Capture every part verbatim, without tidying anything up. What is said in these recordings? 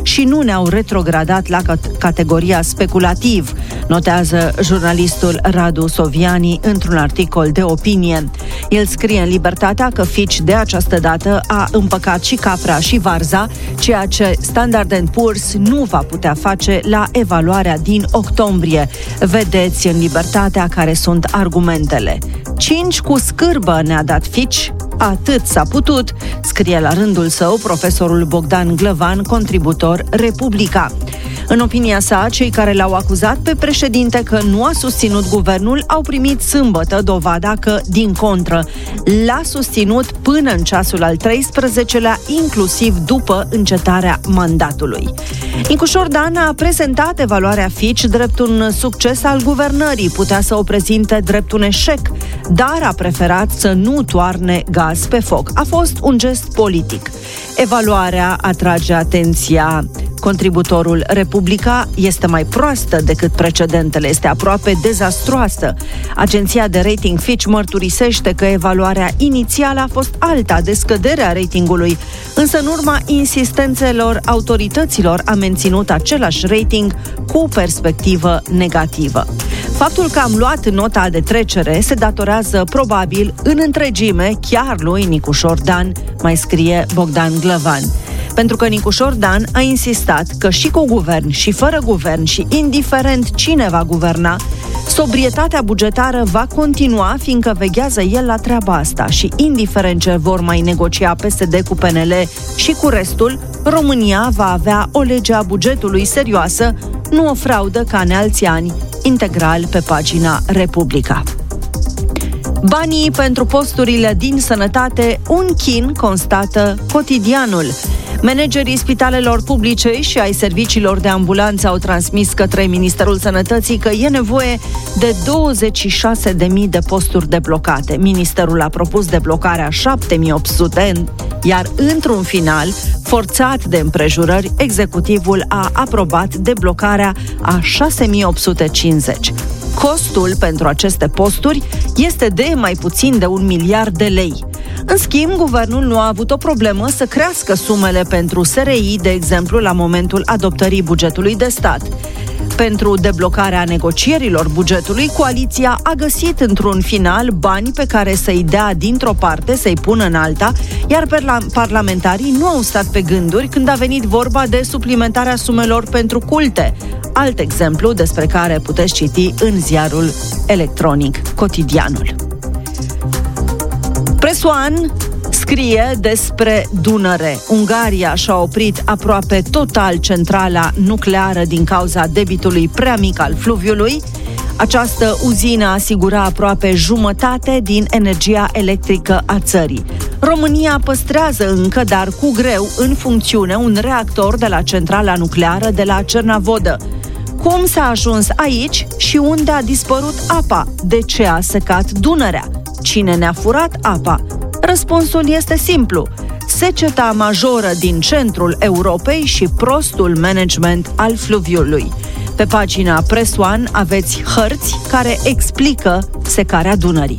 și nu ne-au retrogradat la categoria speculativ, notează jurnalistul Radu Soviani într-un articol de opinie. El scrie în Libertatea că Fitch de această dată a împăcat și capra și varza, ceea ce Standard and Poor's nu va putea face la evaluarea din octombrie. Vedeți în Libertatea care sunt argumentele. Cinci cu scârbă ne-a dat Fitch, atât s-a putut, scrie la rândul său profesorul Bogdan Glăvan, contributor Republica. În opinia sa, cei care l-au acuzat pe președinte că nu a susținut guvernul au primit sâmbătă dovada că, din contră, l-a susținut până în ceasul al treisprezecelea, inclusiv după încetarea mandatului. Nicușor Dan a prezentat evaluarea Fitch drept un succes al guvernării, putea să o prezinte drept un eșec, dar a preferat să nu toarne gaz pe foc. A fost un gest politic. Evaluarea atrage atenția. Contributorul Republica este mai proastă decât precedentele, este aproape dezastroasă. Agenția de rating Fitch mărturisește că evaluarea inițială a fost alta, de scăderea ratingului, însă în urma insistențelor autorităților a menținut același rating cu perspectivă negativă. Faptul că am luat nota de trecere se datorează probabil în întregime chiar lui Nicușor Dan, mai scrie Bogdan Glăvan. Pentru că Nicușor Dan a insistat că și cu guvern și fără guvern și indiferent cine va guverna, sobrietatea bugetară va continua, fiindcă veghează el la treaba asta și indiferent ce vor mai negocia P S D cu P N L și cu restul, România va avea o lege a bugetului serioasă, nu o fraudă ca în alți ani, integral pe pagina Republica. Banii pentru posturile din sănătate, un chin, constată Cotidianul. Managerii spitalelor publice și ai serviciilor de ambulanță au transmis către Ministerul Sănătății că e nevoie de douăzeci și șase de mii de posturi deblocate. Ministerul a propus deblocarea șapte mii opt sute, iar într-un final, forțat de împrejurări, executivul a aprobat deblocarea a șase mii opt sute cincizeci. Costul pentru aceste posturi este de mai puțin de un miliard de lei. În schimb, guvernul nu a avut o problemă să crească sumele pentru S R I, de exemplu, la momentul adoptării bugetului de stat. Pentru deblocarea negocierilor bugetului, coaliția a găsit într-un final bani pe care să-i dea dintr-o parte, să-i pună în alta, iar parlamentarii nu au stat pe gânduri când a venit vorba de suplimentarea sumelor pentru culte. Alt exemplu despre care puteți citi în ziarul electronic Cotidianul. Press One scrie despre Dunăre. Ungaria și-a oprit aproape total centrala nucleară din cauza debitului prea mic al fluviului. Această uzină asigura aproape jumătate din energia electrică a țării. România păstrează încă, dar cu greu, în funcțiune un reactor de la centrala nucleară de la Cernavodă. Cum s-a ajuns aici și unde a dispărut apa? De ce a secat Dunărea? Cine ne-a furat apa? Răspunsul este simplu: seceta majoră din centrul Europei și prostul management al fluviului. Pe pagina Press One aveți hărți care explică secarea Dunării.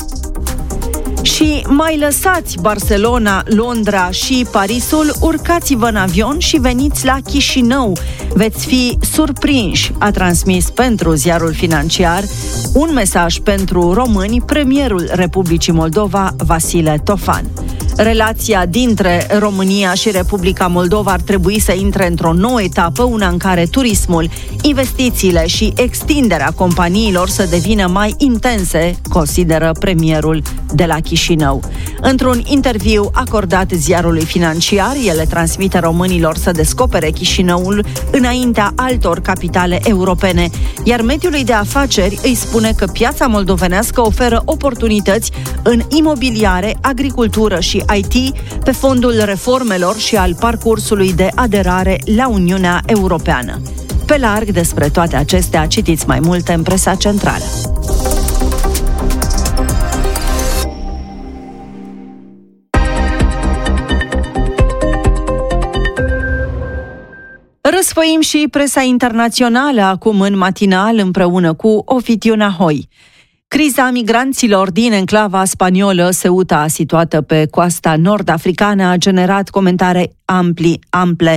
Și mai lăsați Barcelona, Londra și Parisul, urcați-vă în avion și veniți la Chișinău. Veți fi surprinși, a transmis pentru Ziarul Financiar un mesaj pentru români premierul Republicii Moldova, Vasile Tofan. Relația dintre România și Republica Moldova ar trebui să intre într-o nouă etapă, una în care turismul, investițiile și extinderea companiilor să devină mai intense, consideră premierul de la Chișinău. Într-un interviu acordat Ziarului Financiar, el le transmite românilor să descopere Chișinăul înaintea altor capitale europene, iar mediului de afaceri îi spune că piața moldovenească oferă oportunități în imobiliare, agricultură și I T pe fondul reformelor și al parcursului de aderare la Uniunea Europeană. Pe larg despre toate acestea citiți mai multe în presa centrală. Răsfăim și presa internațională acum în matinal împreună cu Ovidiu Nahoi. Criza migranților din enclava spaniolă Ceuta, situată pe coasta nord-africană, a generat comentarii ampli, ample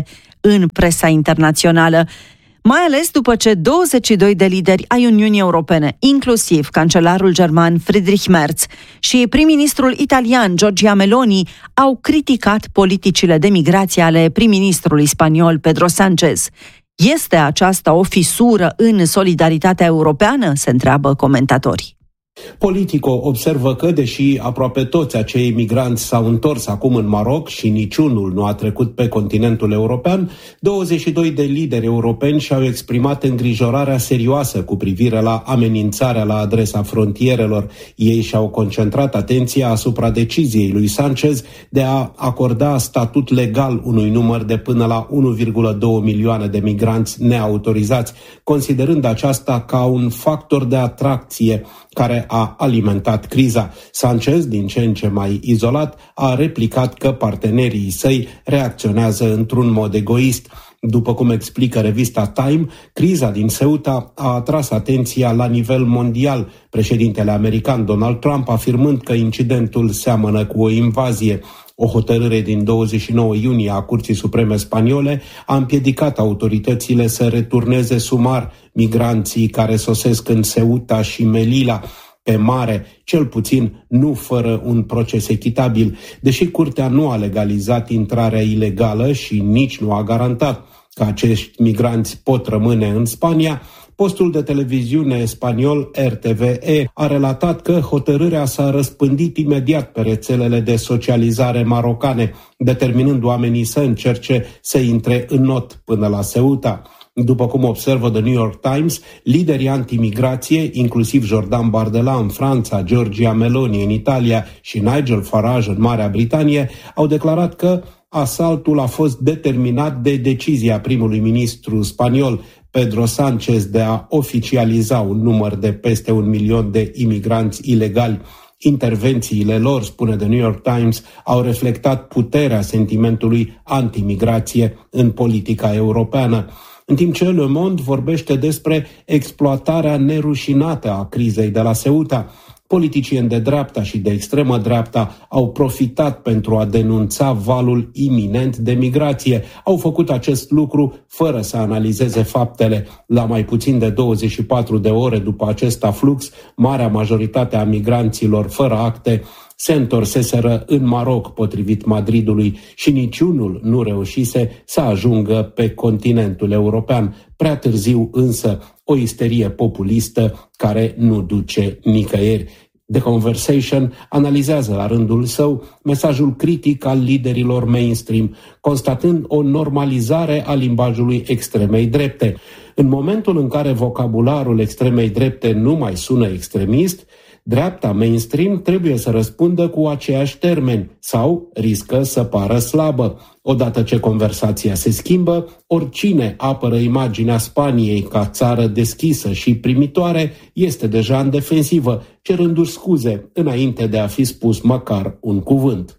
în presa internațională, mai ales după ce douăzeci și doi de lideri ai Uniunii Europene, inclusiv cancelarul german Friedrich Merz și prim-ministrul italian Giorgia Meloni, au criticat politicile de migrație ale prim-ministrului spaniol Pedro Sánchez. Este aceasta o fisură în solidaritatea europeană? Se întreabă comentatorii. Politico observă că, deși aproape toți acei migranți s-au întors acum în Maroc și niciunul nu a trecut pe continentul european, douăzeci și doi de lideri europeni și-au exprimat îngrijorarea serioasă cu privire la amenințarea la adresa frontierelor. Ei și-au concentrat atenția asupra deciziei lui Sánchez de a acorda statut legal unui număr de până la unu virgulă doi milioane de migranți neautorizați, considerând aceasta ca un factor de atracție care a alimentat criza. Sánchez, din ce în ce mai izolat, a replicat că partenerii săi reacționează într-un mod egoist. După cum explică revista Time, criza din Ceuta a atras atenția la nivel mondial, președintele american Donald Trump afirmând că incidentul seamănă cu o invazie. O hotărâre din douăzeci și nouă iunie a Curții Supreme Spaniole a împiedicat autoritățile să returneze sumar migranții care sosesc în Ceuta și Melilla, pe mare, cel puțin nu fără un proces echitabil, deși Curtea nu a legalizat intrarea ilegală și nici nu a garantat că acești migranți pot rămâne în Spania. Postul de televiziune spaniol R T V E a relatat că hotărârea s-a răspândit imediat pe rețelele de socializare marocane, determinând oamenii să încerce să intre în not până la Ceuta. După cum observă The New York Times, liderii antimigrație, inclusiv Jordan Bardella în Franța, Giorgia Meloni în Italia și Nigel Farage în Marea Britanie, au declarat că asaltul a fost determinat de decizia primului ministru spaniol Pedro Sánchez de a oficializa un număr de peste un milion de imigranți ilegali. Intervențiile lor, spune The New York Times, au reflectat puterea sentimentului antimigrație în politica europeană. În timp ce Le Monde vorbește despre exploatarea nerușinată a crizei de la Ceuta, politicieni de dreapta și de extremă dreapta au profitat pentru a denunța valul iminent de migrație. Au făcut acest lucru fără să analizeze faptele. La mai puțin de douăzeci și patru de ore după acest aflux, marea majoritate a migranților fără acte se întorseseră în Maroc, potrivit Madridului, și niciunul nu reușise să ajungă pe continentul european. Prea târziu însă, o isterie populistă care nu duce nicăieri. The Conversation analizează la rândul său mesajul critic al liderilor mainstream, constatând o normalizare a limbajului extremei drepte. În momentul în care vocabularul extremei drepte nu mai sună extremist, dreapta mainstream trebuie să răspundă cu aceiași termeni sau riscă să pară slabă. Odată ce conversația se schimbă, oricine apără imaginea Spaniei ca țară deschisă și primitoare este deja în defensivă, cerându-și scuze înainte de a fi spus măcar un cuvânt.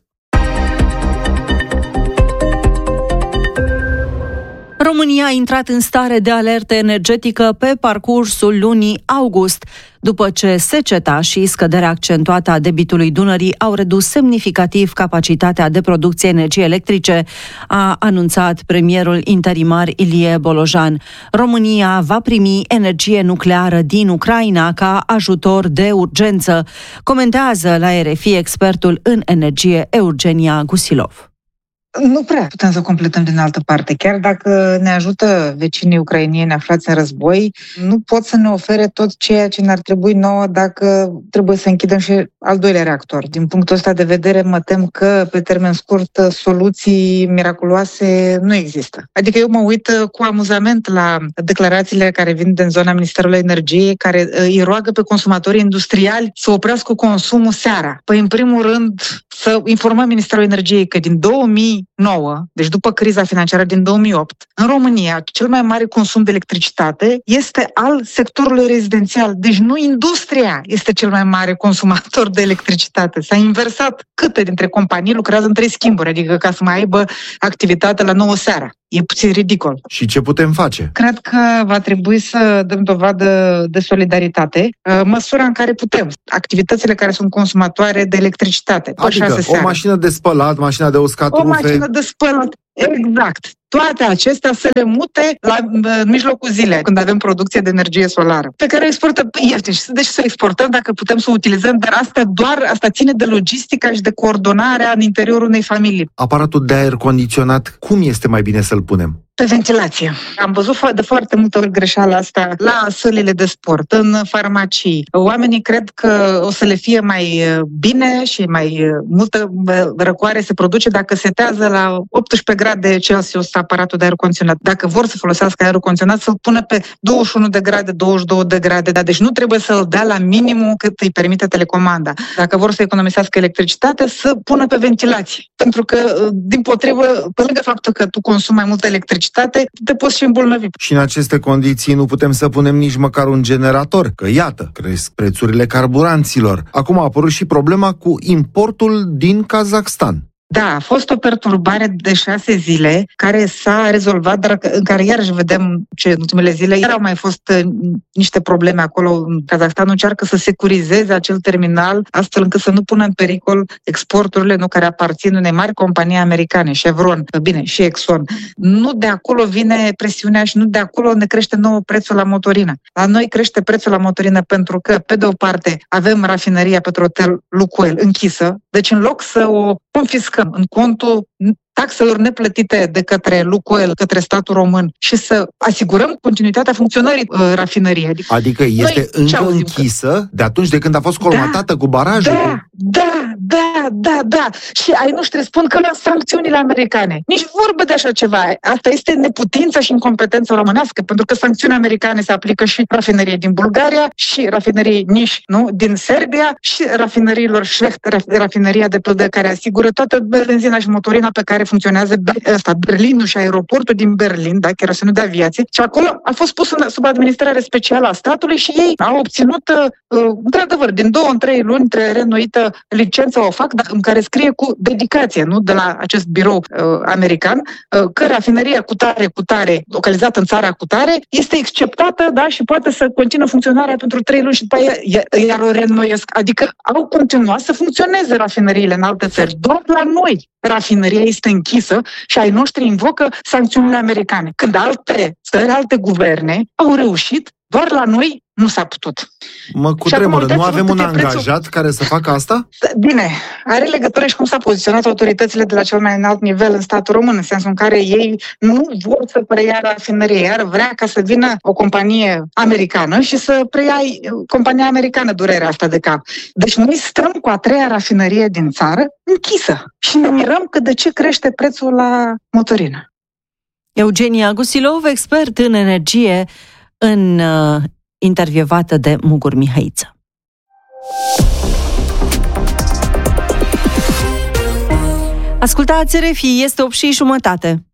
România a intrat în stare de alertă energetică pe parcursul lunii august, după ce seceta și scăderea accentuată a debitului Dunării au redus semnificativ capacitatea de producție energiei electrice, a anunțat premierul interimar Ilie Bolojan. România va primi energie nucleară din Ucraina ca ajutor de urgență, comentează la R F I expertul în energie Eugenia Gusilov. Nu prea putem să completăm din altă parte. Chiar dacă ne ajută vecinii ucrainieni aflați în război, nu pot să ne ofere tot ceea ce ne-ar trebui nouă dacă trebuie să închidem și al doilea reactor. Din punctul ăsta de vedere, mă tem că pe termen scurt soluții miraculoase nu există. Adică eu mă uit cu amuzament la declarațiile care vin din zona Ministerului Energiei, care îi roagă pe consumatorii industriali să oprească consumul seara. Păi, în primul rând, să informăm Ministerul Energiei că din două mii nouă, deci după criza financiară din două mii opt, în România cel mai mare consum de electricitate este al sectorului rezidențial. Deci nu industria este cel mai mare consumator de electricitate. S-a inversat. Câte dintre companii lucrează în trei schimburi, adică ca să mai aibă activitate la nouă seara. E puțin ridicol. Și ce putem face? Cred că va trebui să dăm dovadă de solidaritate, măsura în care putem. Activitățile care sunt consumatoare de electricitate. Adică o mașină de spălat, mașina de uscat O rufe. mașină de spălat. Exact. toate acestea să le mute la în mijlocul zilei, când avem producție de energie solară, pe care o exportăm ieftin. Deci să exportăm dacă putem să o utilizăm, dar asta doar asta ține de logistica și de coordonarea în interiorul unei familii. Aparatul de aer condiționat, cum este mai bine să-l punem? Pe ventilație. Am văzut de foarte multe ori greșeala asta la sălile de sport, în farmacii. Oamenii cred că o să le fie mai bine și mai multă răcoare se produce dacă setează la optsprezece grade Celsius aparatul de aer condiționat. Dacă vor să folosească aerul condiționat, să-l pună pe douăzeci și unu de grade, douăzeci și două de grade. Dar deci nu trebuie să-l dea la minimum cât îi permite telecomanda. Dacă vor să economisească electricitate, să pună pe ventilație. Pentru că, dimpotrivă, pe lângă faptul că tu consumi mai multă electricitate, te poți și îmbolnăvi. Și în aceste condiții nu putem să punem nici măcar un generator, că iată, cresc prețurile carburanților. Acum a apărut și problema cu importul din Kazakhstan. Da, a fost o perturbare de șase zile care s-a rezolvat, dar în care iarăși vedem ce în ultimele zile iar au mai fost uh, niște probleme acolo. Kazakhstan încearcă să securizeze acel terminal astfel încât să nu pună în pericol exporturile nu care aparțin unei mari companii americane, Chevron, bine, și Exxon. Nu de acolo vine presiunea și nu de acolo ne crește nouă prețul la motorină. La noi crește prețul la motorină pentru că, pe de o parte, avem rafineria Petrotel Lukoil închisă, deci în loc să o confiscăm în contul taxelor neplătite de către Lukoil, către statul român și să asigurăm continuitatea funcționării uh, rafinăriei. Adică, adică este noi, încă închisă de atunci de când a fost colmatată da, cu barajul? Da, da, da, da, da. Și ai noștri spun că la sancțiunile americane. Nici vorbă de așa ceva. Asta este neputință și incompetență românească, pentru că sancțiunile americane se aplică și rafineriei din Bulgaria, și rafineriei Niș, nu, din Serbia, și rafineriilor Schlecht, rafineria de pildă care asigură toată benzina și motorina pe care funcționează ăsta, Berlinul și aeroportul din Berlin, da, cherosenul de aviație, și acolo a fost pus în, sub administrare specială a statului și ei au obținut, uh, într-adevăr, din două în trei luni reînnoită licența o fac, dar în care scrie cu dedicație, nu, de la acest birou uh, american, uh, că rafineria cu tare, cu tare, localizată în țara cu tare, este exceptată, da, și poate să continue funcționarea pentru trei luni și după aia iar o reînnoiesc. Adică au continuat să funcționeze rafineriile în alte țări. Doar la noi rafineria este închisă și ai noștri invocă sancțiunile americane. Când alte țări, alte guverne au reușit, doar la noi nu s-a putut. Mă cutremură, nu avem un angajat prețul care să facă asta? Bine, are legătură și cum s-a poziționat autoritățile de la cel mai înalt nivel în statul român, în sensul în care ei nu vor să preia rafinerie, iar vrea ca să vină o companie americană și să preia compania americană durerea asta de cap. Deci noi stăm cu a treia rafinerie din țară închisă și ne mirăm că de ce crește prețul la motorină. Eugenia Gusilov, expert în energie, în uh, intervievată de Mugur Mihăiță. Ascultați R F I, este opt și jumătate.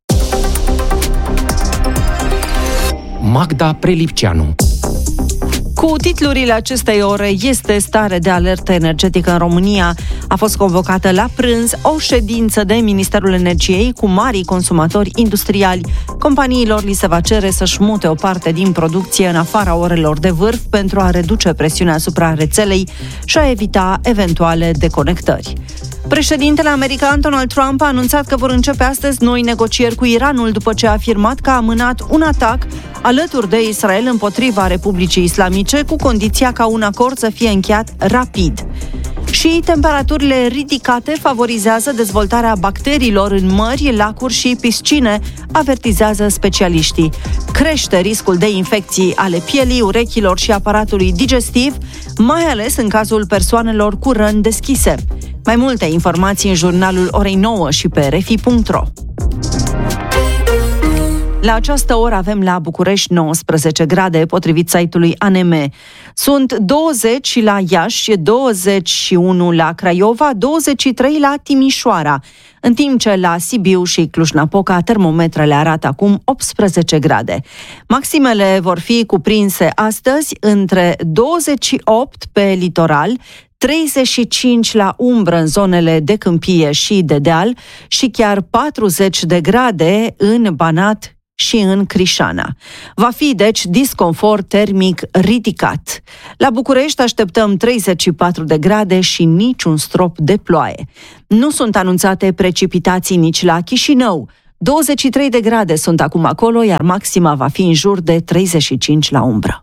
Magda Prelipceanu. Cu titlurile acestei ore, este stare de alertă energetică în România. A fost convocată la prânz o ședință de Ministerul Energiei cu marii consumatori industriali. Companiilor li se va cere să-și mute o parte din producție în afara orelor de vârf pentru a reduce presiunea asupra rețelei și a evita eventuale deconectări. Președintele american Donald Trump a anunțat că vor începe astăzi noi negocieri cu Iranul după ce a afirmat că a amânat un atac alături de Israel împotriva Republicii Islamice, cu condiția ca un acord să fie încheiat rapid. Și temperaturile ridicate favorizează dezvoltarea bacteriilor în mări, lacuri și piscine, avertizează specialiștii. Crește riscul de infecții ale pielii, urechilor și aparatului digestiv, mai ales în cazul persoanelor cu răni deschise. Mai multe informații în jurnalul orei nouă și pe r f i punct r o. La această oră avem la București nouăsprezece grade, potrivit site-ului A N M. Sunt douăzeci la Iași, douăzeci și unu la Craiova, douăzeci și trei la Timișoara, în timp ce la Sibiu și Cluj-Napoca termometrele arată acum optsprezece grade. Maximele vor fi cuprinse astăzi între douăzeci și opt pe litoral, treizeci și cinci la umbră în zonele de câmpie și de deal și chiar patruzeci de grade în Banat și în Crișana. Va fi, deci, disconfort termic ridicat. La București așteptăm treizeci și patru de grade și niciun strop de ploaie. Nu sunt anunțate precipitații nici la Chișinău, douăzeci și trei de grade sunt acum acolo, iar maxima va fi în jur de treizeci și cinci la umbră.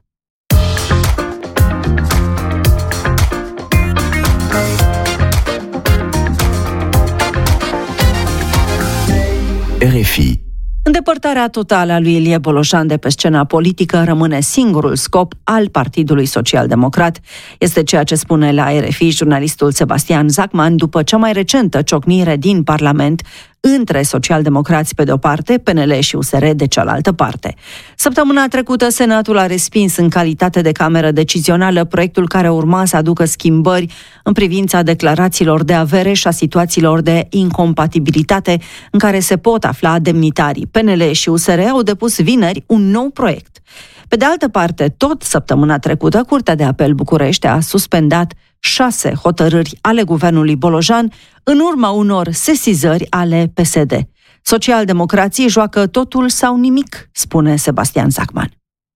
R F I. Îndepărtarea totală a lui Ilie Bolojan de pe scena politică rămâne singurul scop al Partidului Social-Democrat. Este ceea ce spune la R F I jurnalistul Sebastian Zachman după cea mai recentă ciocnire din Parlament între socialdemocrați pe de-o parte, P N L și U S R de cealaltă parte. Săptămâna trecută, Senatul a respins în calitate de cameră decizională proiectul care urma să aducă schimbări în privința declarațiilor de avere și a situațiilor de incompatibilitate în care se pot afla demnitarii. P N L și U S R au depus vineri un nou proiect. Pe de altă parte, tot săptămâna trecută, Curtea de Apel București a suspendat șase hotărâri ale guvernului Bolojan în urma unor sesizări ale P S D. Socialdemocrații joacă totul sau nimic, spune Sebastian Zachman.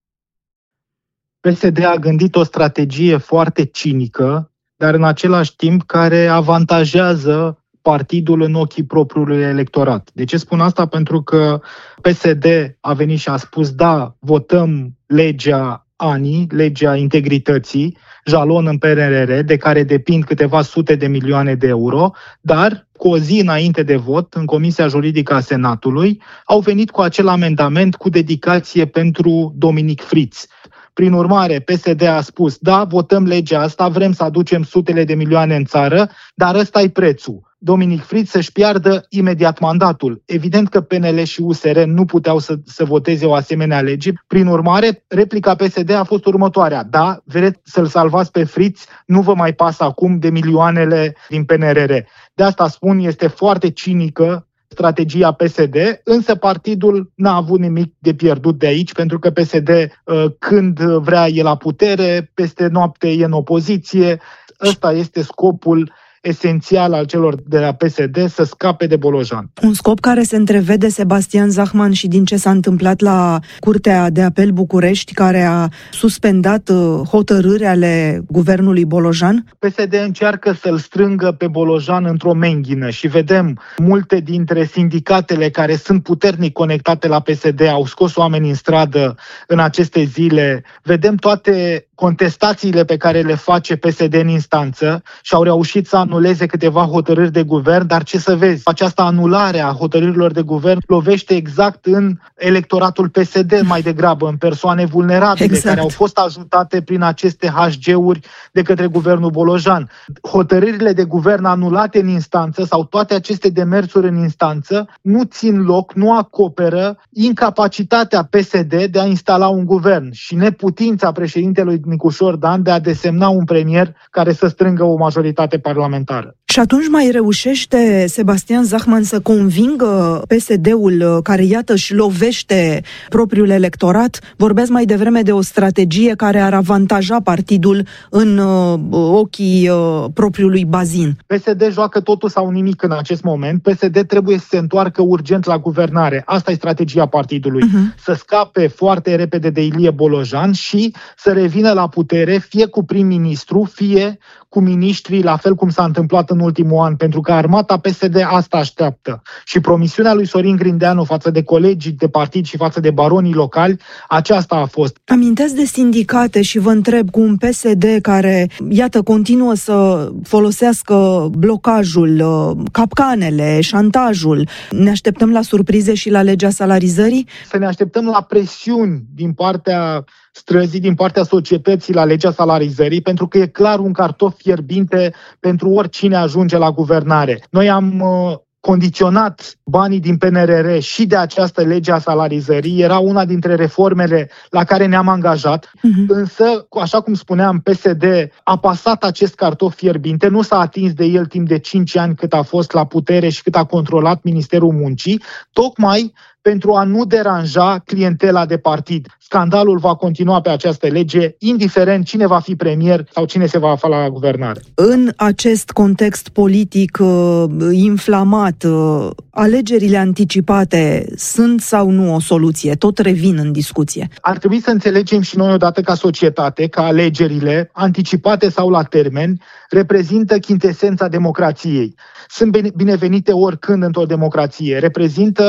P S D a gândit o strategie foarte cinică, dar în același timp care avantajează partidul în ochii propriului electorat. De ce spun asta? Pentru că P S D a venit și a spus da, votăm legea A N I, legea integrității, jalon în P N R R, de care depind câteva sute de milioane de euro, dar cu o zi înainte de vot, în Comisia Juridică a Senatului, au venit cu acel amendament cu dedicație pentru Dominic Fritz. Prin urmare, P S D a spus, da, votăm legea asta, vrem să aducem sutele de milioane în țară, dar ăsta e prețul. Dominic Fritz să-și piardă imediat mandatul. Evident că P N L și U S R nu puteau să, să voteze o asemenea lege. Prin urmare, replica P S D a fost următoarea. Da, vreți să-l salvați pe Fritz, nu vă mai pasă acum de milioanele din P N R R. De asta spun, este foarte cinică strategia P S D, însă partidul n-a avut nimic de pierdut de aici, pentru că P S D, când vrea, e la putere, peste noapte e în opoziție. Ăsta este scopul esențial al celor de la P S D, să scape de Bolojan. Un scop care se întrevede, Sebastian Zachman, și din ce s-a întâmplat la Curtea de Apel București, care a suspendat hotărâri ale guvernului Bolojan? P S D încearcă să-l strângă pe Bolojan într-o menghină și vedem multe dintre sindicatele care sunt puternic conectate la P S D au scos oameni în stradă în aceste zile. Vedem toate contestațiile pe care le face P S D în instanță și au reușit să anuleze câteva hotărâri de guvern, dar ce să vezi, această anulare a hotărârilor de guvern lovește exact în electoratul P S D mai degrabă, în persoane vulnerabile, exact, care au fost ajutate prin aceste H G-uri de către guvernul Bolojan. Hotărârile de guvern anulate în instanță sau toate aceste demersuri în instanță nu țin loc, nu acoperă incapacitatea P S D de a instala un guvern și neputința președintelui Nicușor Dan de a desemna un premier care să strângă o majoritate parlamentară. Și atunci mai reușește Sebastian Zachman să convingă P S D-ul care, iată, își lovește propriul electorat? Vorbesc mai devreme de o strategie care ar avantaja partidul în uh, ochii uh, propriului bazin. P S D joacă totul sau nimic în acest moment. P S D trebuie să se întoarcă urgent la guvernare. Asta e strategia partidului. Uh-huh. Să scape foarte repede de Ilie Bolojan și să revină la putere, fie cu prim-ministru, fie cu miniștrii, la fel cum s-a întâmplat în ultimul an, pentru că armata P S D asta așteaptă. Și promisiunea lui Sorin Grindeanu față de colegii de partid și față de baronii locali, aceasta a fost. Amintesc de sindicate și vă întreb, cu un P S D care, iată, continuă să folosească blocajul, capcanele, șantajul, ne așteptăm la surprize și la legea salarizării? Să ne așteptăm la presiuni din partea străzii, din partea societății la legea salarizării, pentru că e clar un cartof fierbinte pentru oricine ajunge la guvernare. Noi am uh, condiționat banii din P N R R și de această lege a salarizării. Era una dintre reformele la care ne-am angajat, uh-huh. însă, așa cum spuneam, P S D a pasat acest cartof fierbinte, nu s-a atins de el timp de cinci ani cât a fost la putere și cât a controlat Ministerul Muncii, tocmai pentru a nu deranja clientela de partid. Scandalul va continua pe această lege, indiferent cine va fi premier sau cine se va afla la guvernare. În acest context politic uh, inflamat, uh, alegerile anticipate sunt sau nu o soluție? Tot revin în discuție. Ar trebui să înțelegem și noi odată ca societate că alegerile, anticipate sau la termen, reprezintă chintesența democrației. Sunt binevenite oricând într-o democrație. Reprezintă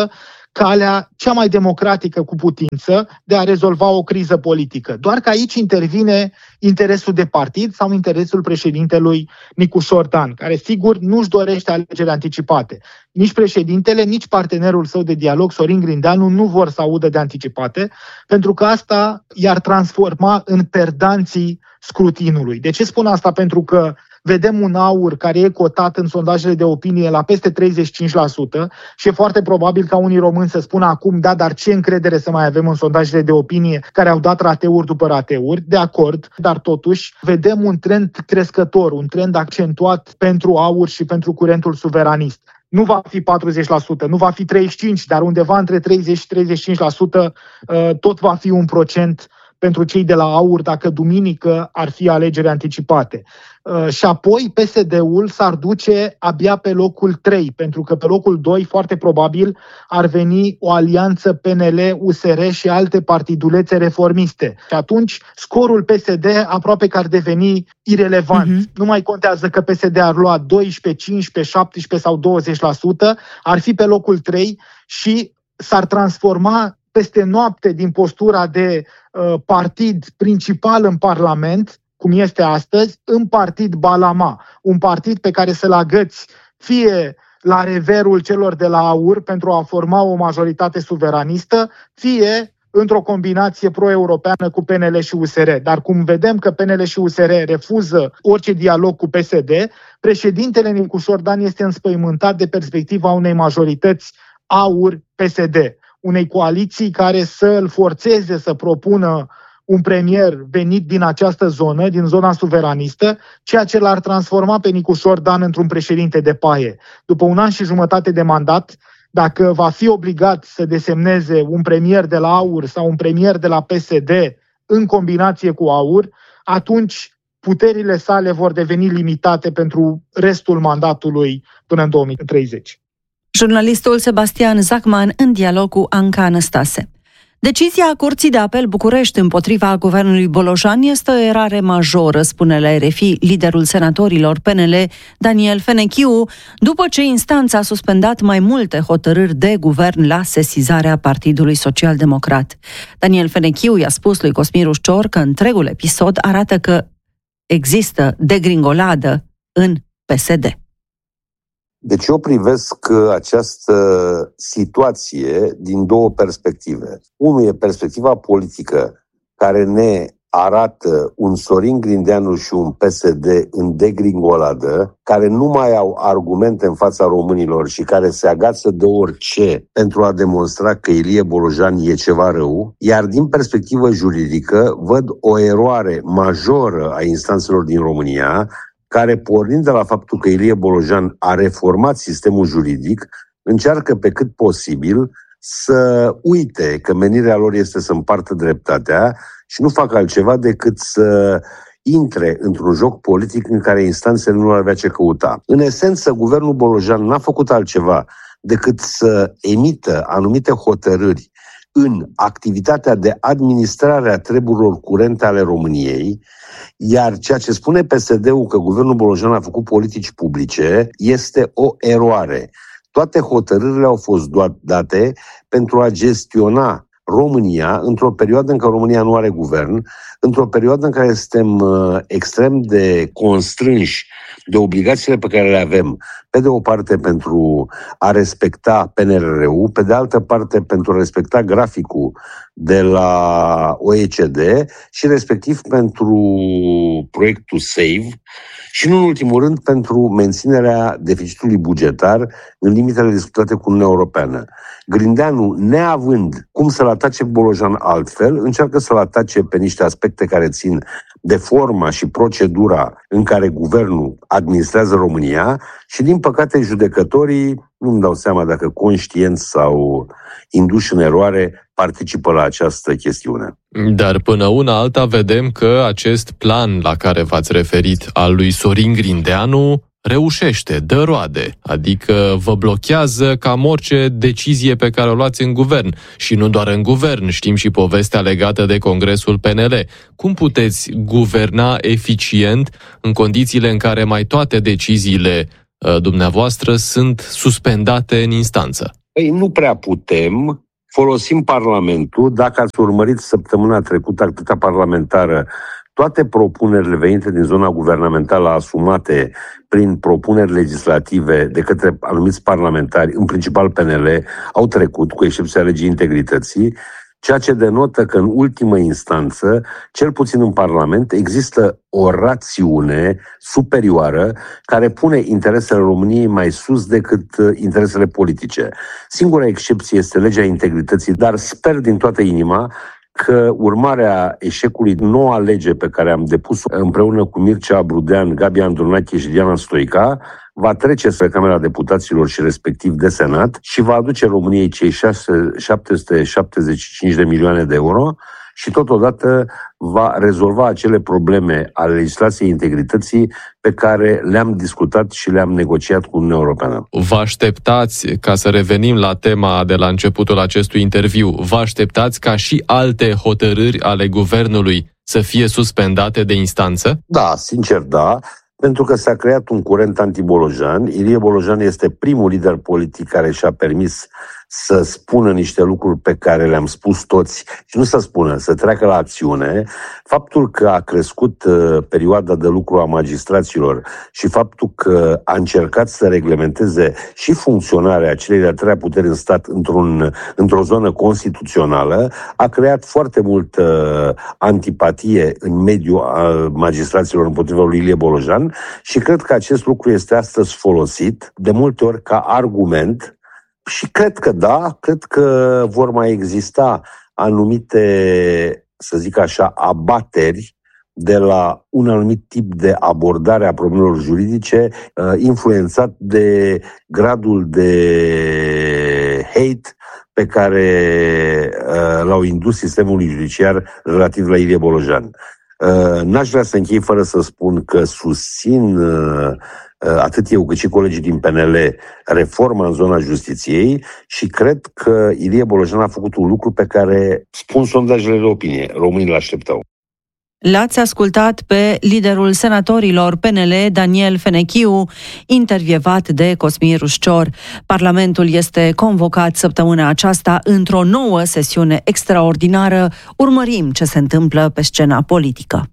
calea cea mai democratică cu putință de a rezolva o criză politică. Doar că aici intervine interesul de partid sau interesul președintelui Nicușor Dan, care sigur nu-și dorește alegeri anticipate. Nici președintele, nici partenerul său de dialog, Sorin Grindeanu, nu vor să audă de anticipate, pentru că asta i-ar transforma în perdanții scrutinului. De ce spun asta? Pentru că vedem un AUR care e cotat în sondajele de opinie la peste treizeci și cinci la sută și e foarte probabil ca unii români să spună acum, da, dar ce încredere să mai avem în sondajele de opinie care au dat rateuri după rateuri, de acord, dar totuși vedem un trend crescător, un trend accentuat pentru AUR și pentru curentul suveranist. Nu va fi patruzeci la sută, nu va fi treizeci și cinci la sută, dar undeva între treizeci și treizeci și cinci la sută tot va fi un procent pentru cei de la AUR dacă duminică ar fi alegeri anticipate. Și apoi P S D-ul s-ar duce abia pe locul trei, pentru că pe locul doi foarte probabil ar veni o alianță P N L-U S R și alte partidulețe reformiste. Și atunci scorul P S D aproape că ar deveni irelevant. Uh-huh. Nu mai contează că P S D ar lua doisprezece, cincisprezece, șaptesprezece sau douăzeci la sută, ar fi pe locul trei și s-ar transforma peste noapte din postura de uh, partid principal în Parlament, cum este astăzi, în partid balama. Un partid pe care să-l agăți fie la reverul celor de la AUR pentru a forma o majoritate suveranistă, fie într-o combinație pro-europeană cu P N L și U S R. Dar cum vedem că P N L și U S R refuză orice dialog cu P S D, președintele Nicușor Dan este înspăimântat de perspectiva unei majorități AUR-P S D, unei coaliții care să îl forțeze să propună un premier venit din această zonă, din zona suveranistă, ceea ce l-ar transforma pe Nicușor Dan într-un președinte de paie. După un an și jumătate de mandat, dacă va fi obligat să desemneze un premier de la AUR sau un premier de la P S D în combinație cu AUR, atunci puterile sale vor deveni limitate pentru restul mandatului până în două mii treizeci. Jurnalistul Sebastian Zachman în dialog cu Anca Anastase. Decizia Curții de Apel București împotriva guvernului Bolojan este o erare majoră, spune la R F I liderul senatorilor P N L, Daniel Fenechiu, după ce instanța a suspendat mai multe hotărâri de guvern la sesizarea Partidului Social Democrat. Daniel Fenechiu i-a spus lui Cosmin Rușcior că întregul episod arată că există degringoladă în P S D. Deci eu privesc această situație din două perspective. Unul e perspectiva politică, care ne arată un Sorin Grindeanu și un P S D în degringoladă, care nu mai au argumente în fața românilor și care se agață de orice pentru a demonstra că Ilie Bolojan e ceva rău, iar din perspectivă juridică văd o eroare majoră a instanțelor din România, care, pornind de la faptul că Ilie Bolojan a reformat sistemul juridic, încearcă pe cât posibil să uite că menirea lor este să împartă dreptatea și nu fac altceva decât să intre într-un joc politic în care instanțele nu ar avea ce căuta. În esență, guvernul Bolojan n-a făcut altceva decât să emită anumite hotărâri în activitatea de administrare a treburilor curente ale României, iar ceea ce spune P S D-ul că guvernul Bolojan a făcut politici publice este o eroare. Toate hotărârile au fost date pentru a gestiona România într-o perioadă în care România nu are guvern, într-o perioadă în care suntem uh, extrem de constrânși de obligațiile pe care le avem, pe de o parte pentru a respecta P N R R-ul, pe de altă parte pentru a respecta graficul de la O E C D și respectiv pentru proiectul SAVE și, nu în ultimul rând, pentru menținerea deficitului bugetar în limitele discutate cu Uniunea Europeană. Grindeanu, neavând cum să-l atace Bolojan altfel, încearcă să-l atace pe niște aspecte care țin de forma și procedura în care guvernul administrează România și, din păcate, judecătorii, nu-mi dau seama dacă conștienți sau induși în eroare, participă la această chestiune. Dar până una alta vedem că acest plan la care v-ați referit al lui Sorin Grindeanu reușește, dă roade, adică vă blochează cam orice decizie pe care o luați în guvern. Și nu doar în guvern, știm și povestea legată de Congresul P N L. Cum puteți guverna eficient în condițiile în care mai toate deciziile dumneavoastră sunt suspendate în instanță? Păi nu prea putem. Folosim Parlamentul. Dacă ați urmărit săptămâna trecută activitatea parlamentară, toate propunerile venite din zona guvernamentală asumate prin propuneri legislative de către anumiți parlamentari, în principal P N L, au trecut, cu excepția legii integrității, ceea ce denotă că în ultimă instanță, cel puțin în Parlament, există o rațiune superioară care pune interesele României mai sus decât interesele politice. Singura excepție este legea integrității, dar sper din toată inima că urmarea eșecului noua lege pe care am depus-o împreună cu Mircea Brudean, Gabi Andronache și Diana Stoica va trece spre Camera Deputaților și respectiv de Senat și va aduce României cei șapte sute șaptezeci și cinci de milioane de euro și totodată va rezolva acele probleme ale legislației integrității pe care le-am discutat și le-am negociat cu Uniunea Europeană. Vă așteptați, ca să revenim la tema de la începutul acestui interviu, vă așteptați ca și alte hotărâri ale guvernului să fie suspendate de instanță? Da, sincer da, pentru că s-a creat un curent anti-Bolojan. Ilie Bolojan este primul lider politic care și-a permis să spună niște lucruri pe care le-am spus toți și nu să spună, să treacă la acțiune. Faptul că a crescut uh, perioada de lucru a magistraților și faptul că a încercat să reglementeze și funcționarea celei de-a treia puteri în stat într-un, într-o zonă constituțională a creat foarte multă uh, antipatie în mediul uh, magistraților împotriva lui Ilie Bolojan și cred că acest lucru este astăzi folosit de multe ori ca argument. Și cred că da, cred că vor mai exista anumite, să zic așa, abateri de la un anumit tip de abordare a problemelor juridice, influențat de gradul de hate pe care l-au indus sistemul judiciar relativ la Ilie Bolojan. N-aș vrea să închei fără să spun că susțin atât eu cât și colegii din P N L reforma în zona justiției și cred că Ilie Bolojan a făcut un lucru pe care, spun sondajele de opinie, românii l-așteptau. L-ați ascultat pe liderul senatorilor P N L, Daniel Fenechiu, intervievat de Cosmin Ruscior. Parlamentul este convocat săptămâna aceasta într-o nouă sesiune extraordinară. Urmărim ce se întâmplă pe scena politică.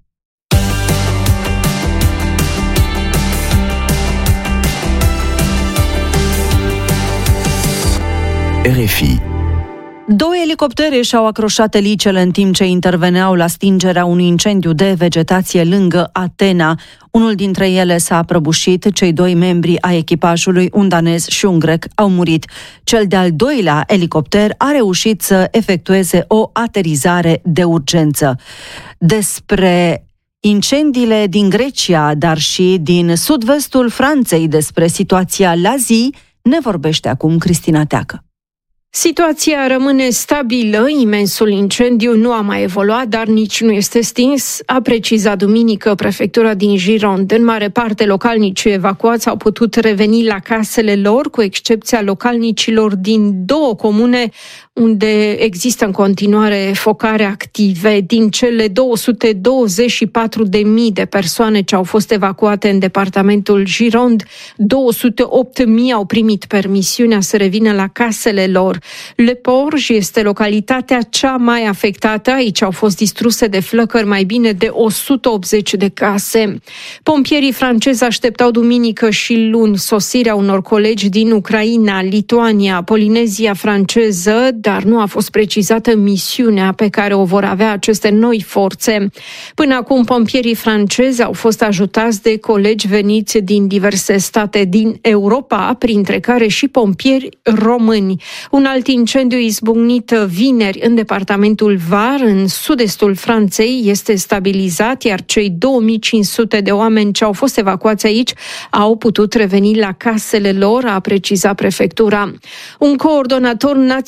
R F I. Două elicoptere și-au acroșat elicele în timp ce interveneau la stingerea unui incendiu de vegetație lângă Atena. Unul dintre ele s-a prăbușit, cei doi membri ai echipajului, un danez și un grec, au murit. Cel de-al doilea elicopter a reușit să efectueze o aterizare de urgență. Despre incendiile din Grecia, dar și din sud-vestul Franței, despre situația la zi, ne vorbește acum Cristina Teacă. Situația rămâne stabilă, imensul incendiu nu a mai evoluat, dar nici nu este stins, a precizat duminică prefectura din Gironde. În mare parte, localnicii evacuați au putut reveni la casele lor, cu excepția localnicilor din două comune unde există în continuare focare active. Din cele două sute douăzeci și patru de mii de persoane ce au fost evacuate în departamentul Gironde, două sute opt mii au primit permisiunea să revină la casele lor. Le Porj este localitatea cea mai afectată. Aici au fost distruse de flăcări mai bine de o sută optzeci de case. Pompierii francezi așteptau duminică și luni sosirea unor colegi din Ucraina, Lituania, Polinezia franceză, dar nu a fost precizată misiunea pe care o vor avea aceste noi forțe. Până acum, pompierii francezi au fost ajutați de colegi veniți din diverse state din Europa, printre care și pompieri români. Un alt incendiu izbucnit vineri în departamentul Var, în sud-estul Franței, este stabilizat, iar cei două mii cinci sute de oameni ce au fost evacuați aici au putut reveni la casele lor, a precizat prefectura. Un coordonator național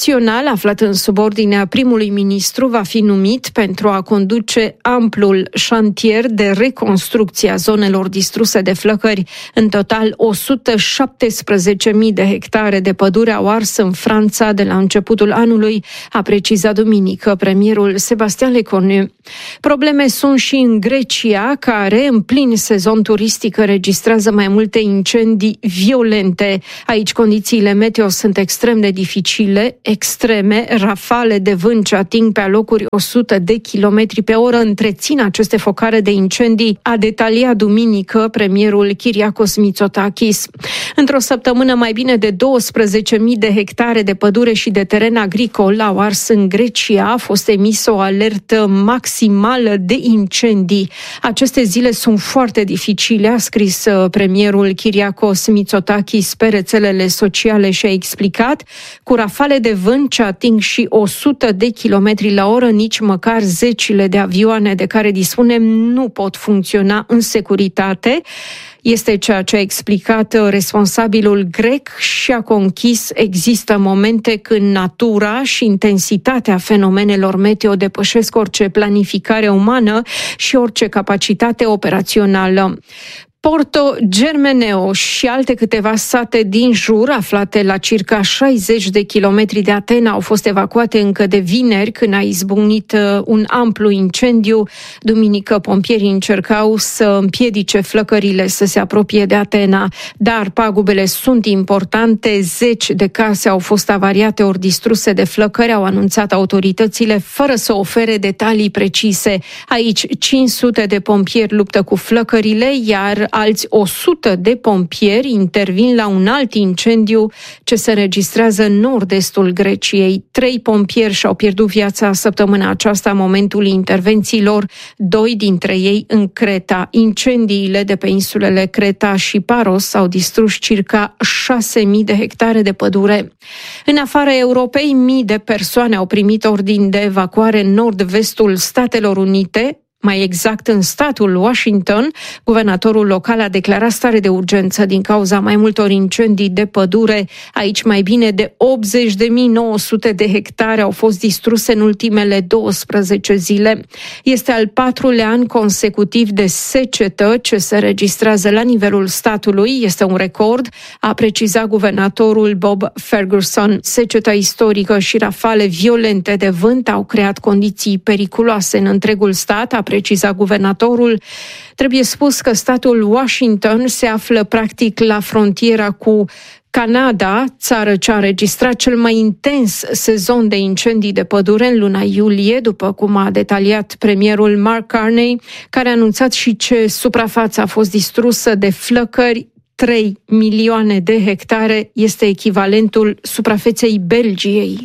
aflat în subordinea primului ministru, va fi numit pentru a conduce amplul șantier de reconstrucție a zonelor distruse de flăcări. În total, o sută șaptesprezece mii de hectare de pădure au ars în Franța de la începutul anului, a precizat duminică premierul Sebastian Lecornu. Probleme sunt și în Grecia, care, în plin sezon turistic, registrează mai multe incendii violente. Aici condițiile meteo sunt extrem de dificile, extreme, rafale de vânt ce ating pe alocuri o sută de kilometri pe oră întrețin aceste focare de incendii, a detaliat duminică premierul Kyriakos Mitsotakis. Într-o săptămână, mai bine de douăsprezece mii de hectare de pădure și de teren agricol au ars în Grecia, a fost emisă o alertă maximală de incendii. Aceste zile sunt foarte dificile, a scris premierul Kyriakos Mitsotakis pe rețelele sociale și a explicat, cu rafale de vânt ce ating și o sută de kilometri la oră, nici măcar zecile de avioane de care dispunem nu pot funcționa în securitate. Este ceea ce a explicat responsabilul grec și a conchis: există momente când natura și intensitatea fenomenelor meteo depășesc orice planificare umană și orice capacitate operațională. Porto Germeneo și alte câteva sate din jur, aflate la circa șaizeci de kilometri de Atena, au fost evacuate încă de vineri, când a izbucnit un amplu incendiu. Duminică, pompierii încercau să împiedice flăcările să se apropie de Atena, dar pagubele sunt importante. Zeci de case au fost avariate ori distruse de flăcări, au anunțat autoritățile, fără să ofere detalii precise. Aici, cinci sute de pompieri luptă cu flăcările, iar alți o sută de pompieri intervin la un alt incendiu ce se înregistrează în nord-estul Greciei. Trei pompieri și-au pierdut viața săptămâna aceasta în momentul intervențiilor, doi dintre ei în Creta. Incendiile de pe insulele Creta și Paros au distrus circa șase mii de hectare de pădure. În afara Europei, mii de persoane au primit ordin de evacuare în nord-vestul Statelor Unite. Mai exact, în statul Washington, guvernatorul local a declarat stare de urgență din cauza mai multor incendii de pădure. Aici mai bine de optzeci de mii nouă sute de hectare au fost distruse în ultimele douăsprezece zile. Este al patrulea an consecutiv de secetă ce se registrează la nivelul statului. Este un record, a precizat guvernatorul Bob Ferguson. Seceta istorică și rafale violente de vânt au creat condiții periculoase în întregul stat, a precizat guvernatorul. Trebuie spus că statul Washington se află practic la frontiera cu Canada, țară ce a înregistrat cel mai intens sezon de incendii de pădure în luna iulie, după cum a detaliat premierul Mark Carney, care a anunțat și ce suprafața a fost distrusă de flăcări. trei milioane de hectare este echivalentul suprafeței Belgiei.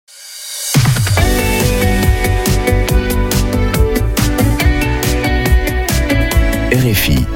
R F I.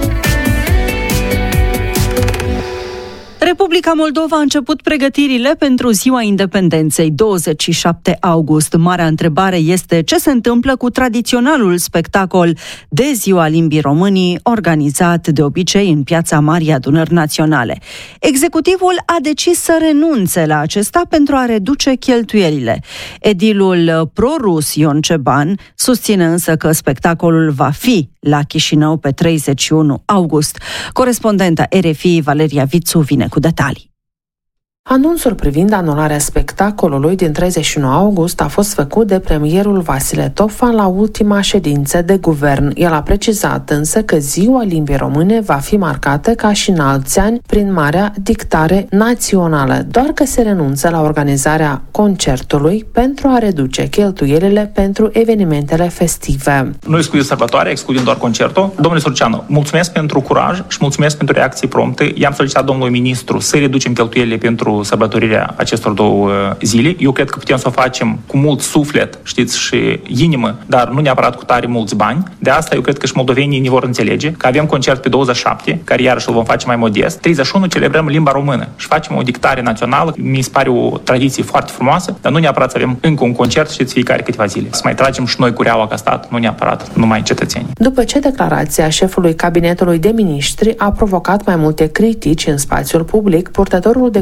Republica Moldova a început pregătirile pentru Ziua Independenței, douăzeci și șapte august. Marea întrebare este ce se întâmplă cu tradiționalul spectacol de Ziua Limbii Românii, organizat de obicei în Piața Marii Adunări Naționale. Executivul a decis să renunțe la acesta pentru a reduce cheltuielile. Edilul pro-rus Ion Ceban susține însă că spectacolul va fi la Chișinău pe treizeci și unu august. Corespondenta R F I Valeria Vițu vine cu detalii. Anunțul privind anularea spectacolului din treizeci și unu august a fost făcut de premierul Vasile Tofan la ultima ședință de guvern. El a precizat însă că Ziua Limbii Române va fi marcată ca și în alți ani prin marea dictare națională, doar că se renunță la organizarea concertului pentru a reduce cheltuielile pentru evenimentele festive. Nu excludem sărbătoarea, excludem doar concertul. Domnule Surceanu, mulțumesc pentru curaj și mulțumesc pentru reacții prompte. I-am solicitat domnului ministru să reducem cheltuielile pentru sărbătorirea acestor două zile. Eu cred că putem să o facem cu mult suflet, știți, și inimă, dar nu neapărat cu tare mulți bani. De asta eu cred că și moldovenii ne vor înțelege că avem concert pe douăzeci și șapte, care iarăși îl vom face mai modest. treizeci și unu celebrăm limba română și facem o dictare națională. Mi se pare o tradiție foarte frumoasă, dar nu neapărat să avem încă un concert, știți, fiecare câteva zile. Să mai tragem și noi cureaua ca stat, nu neapărat numai cetățenii. După ce declarația șefului cabinetului de miniștri a provocat mai multe critici în spațiul public, purtătorul de cuvânt al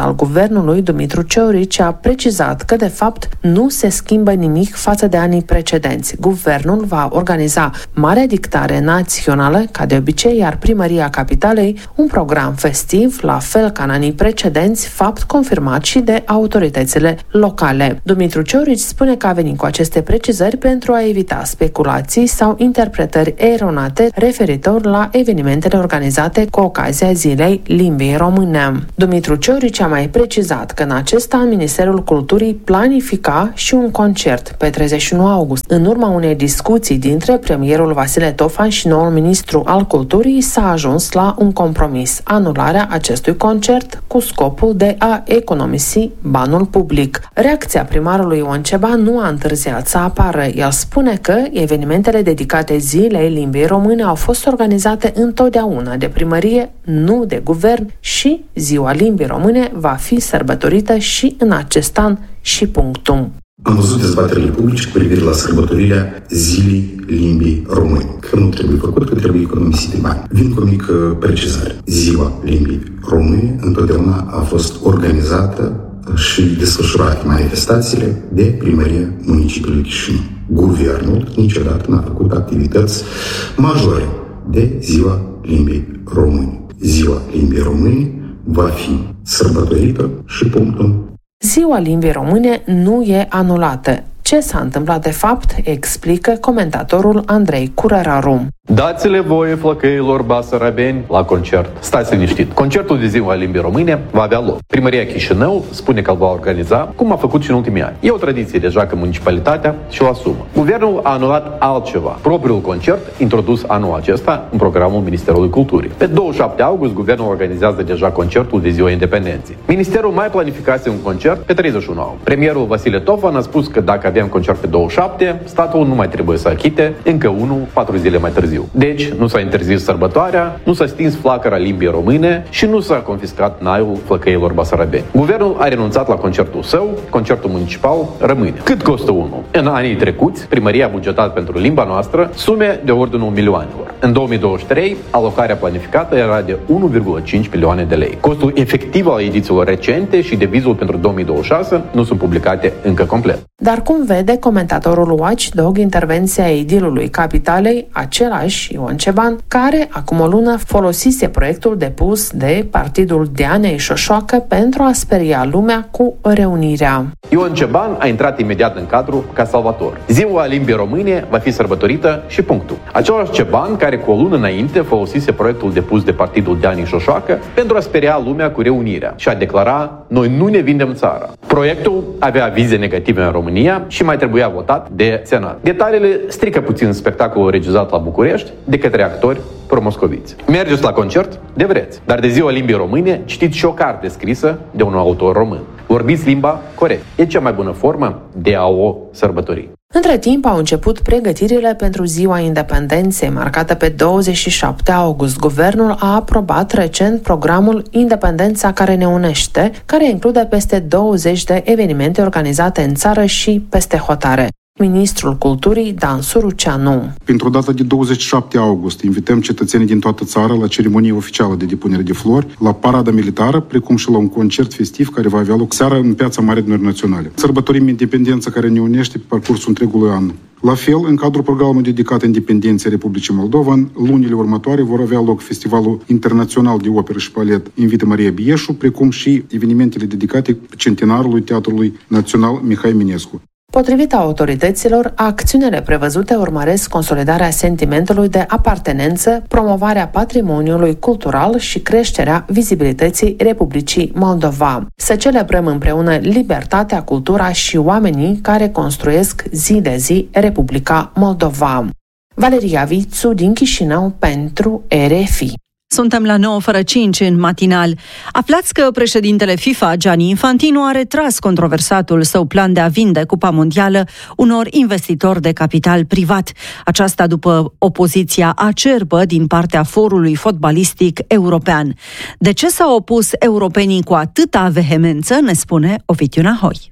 al guvernului, Dumitru Ciorici, a precizat că, de fapt, nu se schimbă nimic față de anii precedenți. Guvernul va organiza Marea Dictare Națională, ca de obicei, iar Primăria Capitalei un program festiv, la fel ca în anii precedenți, fapt confirmat și de autoritățile locale. Dumitru Ciorici spune că a venit cu aceste precizări pentru a evita speculații sau interpretări eronate referitor la evenimentele organizate cu ocazia Zilei Limbii Române. Dumitru Ciorici a mai precizat că în acest an Ministerul Culturii planifica și un concert pe treizeci și unu august. În urma unei discuții dintre premierul Vasile Tofan și noul ministru al Culturii s-a ajuns la un compromis: anularea acestui concert cu scopul de a economisi banul public. Reacția primarului Ion Ceban nu a întârziat să apară. El spune că evenimentele dedicate Zilei Limbii Române au fost organizate întotdeauna de primărie, nu de guvern, și Ziua Limbii Române va fi sărbătorită și în acest an și punctum. Am văzut dezbaterile publice cu privire la sărbătorirea Zilei Limbii Române. Că nu trebuie făcut, că trebuie economisite bani. Vin cu o mică precizare. Ziua Limbii Române întotdeauna a fost organizată și desfășurate manifestațiile de Primăria Municipiului Chișinău. Guvernul niciodată n-a făcut activități majore de Ziua Limbii Române. Ziua Limbii Române va fi sărbătorită și punctul. Ziua Limbii Române nu e anulată. Ce s-a întâmplat de fapt, explică comentatorul Andrei Curăraru. Dați-le voie flăcăilor basarabeni la concert. Stați liniștit. Concertul de Ziua Limbii Române va avea loc. Primăria Chișinău spune că îl va organiza, cum a făcut și în ultimii ani. E o tradiție deja că municipalitatea și-o asumă. Guvernul a anulat altceva. Propriul concert introdus anul acesta în programul Ministerului Culturii. Pe douăzeci și șapte august, guvernul organizează deja concertul de Ziua Independenței. Ministerul mai planificase un concert pe treizeci și unu august. Premierul Vasile Tofan a spus că dacă avem concert pe douăzeci și șapte, statul nu mai trebuie să achite încă unul patru zile mai târziu. Deci, nu s-a interzis sărbătoarea, nu s-a stins flacăra limbii române și nu s-a confiscat naiul flăcăilor basarabeni. Guvernul a renunțat la concertul său, concertul municipal rămâne. Cât costă unul? În anii trecuți, primăria a bugetat pentru limba noastră sume de ordinul milioanelor. În două mii douăzeci și trei, alocarea planificată era de unu virgulă cinci milioane de lei. Costul efectiv al edițiilor recente și devizul pentru două mii douăzeci și șase nu sunt publicate încă complet. Dar cum vede comentatorul Watchdog intervenția edilului Capitalei, același Ion Ceban, care acum o lună folosise proiectul depus de partidul Deanei Șoșoacă pentru a speria lumea cu reunirea. Ion Ceban a intrat imediat în cadru ca salvator. Ziua Limbii Române va fi sărbătorită și punctul. Același Ceban care cu o lună înainte folosise proiectul depus de partidul Deanei Șoșoacă pentru a speria lumea cu reunirea și a declara: noi nu ne vindem țara. Proiectul avea avize negative în România și mai trebuia votat de Senat. Detaliile strică puțin spectacolul regizat la București de către actori pro-moscoviți. Mergeți la concert? De vreți. Dar de Ziua Limbii Române citiți și o carte scrisă de un autor român. Vorbiți limba corect. E cea mai bună formă de a o sărbători. Între timp au început pregătirile pentru Ziua Independenței, marcată pe douăzeci și șapte august. Guvernul a aprobat recent programul Independența care ne unește, care include peste douăzeci de evenimente organizate în țară și peste hotare. Ministrul Culturii, Dan Suruceanu. Pentru data de douăzeci și șapte august, invităm cetățenii din toată țara la ceremonie oficială de depunere de flori, la parada militară, precum și la un concert festiv care va avea loc seara în Piața Marinilor Naționale. Sărbătorim independența care ne unește pe parcursul întregului an. La fel, în cadrul programului dedicat independenței Republicii Moldova, în lunile următoare vor avea loc Festivalul Internațional de Operă și Balet Invită Maria Bieșu, precum și evenimentele dedicate centenarului Teatrului Național Mihai Eminescu. Potrivit autorităților, acțiunile prevăzute urmăresc consolidarea sentimentului de apartenență, promovarea patrimoniului cultural și creșterea vizibilității Republicii Moldova. Să celebrăm împreună libertatea, cultura și oamenii care construiesc zi de zi Republica Moldova. Valeria Vițu din Chișinău pentru R F I. Suntem la nouă fără cinci în matinal. Aflați că președintele FIFA, Gianni Infantino, a retras controversatul său plan de a vinde Cupa Mondială unor investitori de capital privat. Aceasta după opoziția acerbă din partea forului fotbalistic european. De ce s-au opus europenii cu atâta vehemență, ne spune Ovidiu Nahoi.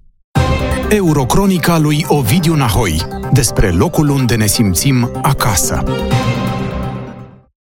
Eurocronica lui Ovidiu Nahoi. Despre locul unde ne simțim acasă.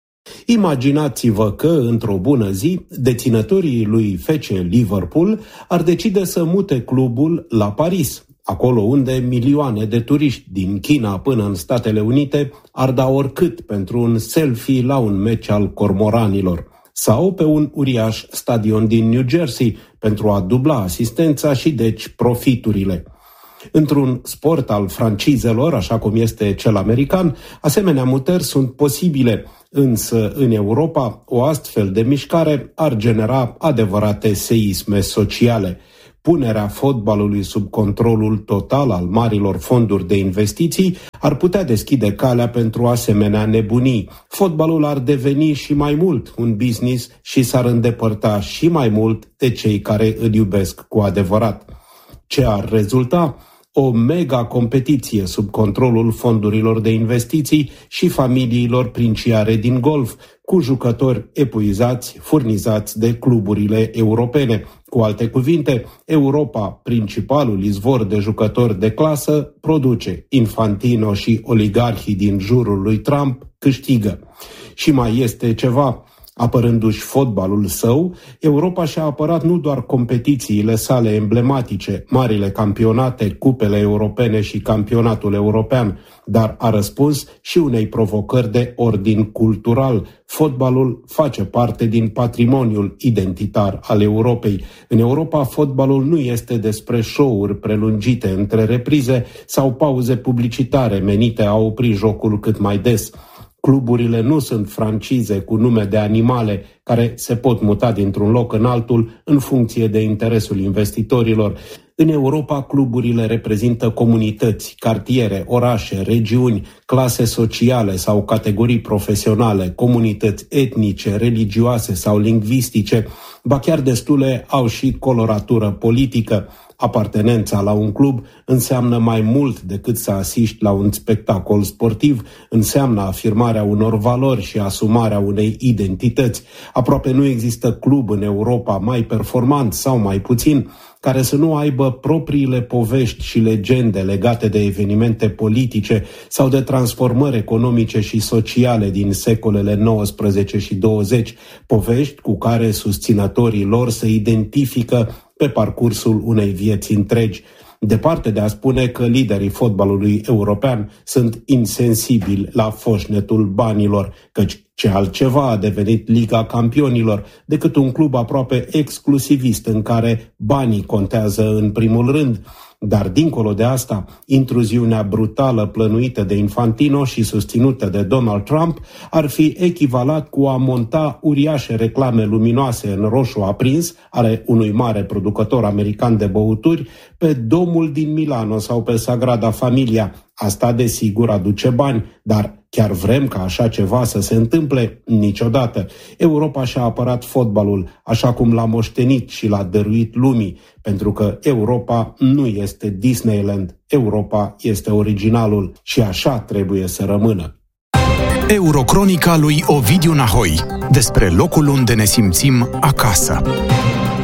Imaginați-vă că, într-o bună zi, deținătorii lui F C Liverpool ar decide să mute clubul la Paris, acolo unde milioane de turiști din China până în Statele Unite ar da oricât pentru un selfie la un meci al cormoranilor, sau pe un uriaș stadion din New Jersey pentru a dubla asistența și deci profiturile. Într-un sport al francizelor, așa cum este cel american, asemenea mutări sunt posibile, însă în Europa o astfel de mișcare ar genera adevărate seisme sociale. Punerea fotbalului sub controlul total al marilor fonduri de investiții ar putea deschide calea pentru asemenea nebunii. Fotbalul ar deveni și mai mult un business și s-ar îndepărta și mai mult de cei care îl iubesc cu adevărat. Ce ar rezulta? O mega competiție sub controlul fondurilor de investiții și familiilor princiare din golf, cu jucători epuizați, furnizați de cluburile europene. Cu alte cuvinte, Europa, principalul izvor de jucători de clasă, produce. Infantino și oligarhii din jurul lui Trump câștigă. Și mai este ceva. Apărându-și fotbalul său, Europa și-a apărat nu doar competițiile sale emblematice, marile campionate, cupele europene și campionatul european, dar a răspuns și unei provocări de ordin cultural. Fotbalul face parte din patrimoniul identitar al Europei. În Europa, fotbalul nu este despre show-uri prelungite între reprize sau pauze publicitare menite a opri jocul cât mai des. Cluburile nu sunt francize cu nume de animale care se pot muta dintr-un loc în altul în funcție de interesul investitorilor. În Europa, cluburile reprezintă comunități, cartiere, orașe, regiuni, clase sociale sau categorii profesionale, comunități etnice, religioase sau lingvistice, ba chiar destule au și coloratură politică. Apartenența la un club înseamnă mai mult decât să asiști la un spectacol sportiv, înseamnă afirmarea unor valori și asumarea unei identități. Aproape nu există club în Europa mai performant sau mai puțin care să nu aibă propriile povești și legende legate de evenimente politice sau de transformări economice și sociale din secolele nouăsprezece și douăzeci, povești cu care susținătorii lor se identifică pe parcursul unei vieți întregi. Departe de a spune că liderii fotbalului european sunt insensibili la foșnetul banilor, căci ce altceva a devenit Liga Campionilor decât un club aproape exclusivist în care banii contează în primul rând. Dar dincolo de asta, intruziunea brutală plănuită de Infantino și susținută de Donald Trump ar fi echivalat cu a monta uriașe reclame luminoase în roșu aprins ale unui mare producător american de băuturi pe domul din Milano sau pe Sagrada Familia. Asta desigur aduce bani, dar chiar vrem ca așa ceva să se întâmple? Niciodată. Europa și-a apărat fotbalul așa cum l-a moștenit și l-a dăruit lumii, pentru că Europa nu este Disneyland, Europa este originalul și așa trebuie să rămână. Eurocronica lui Ovidiu Nahoi, despre locul unde ne simțim acasă.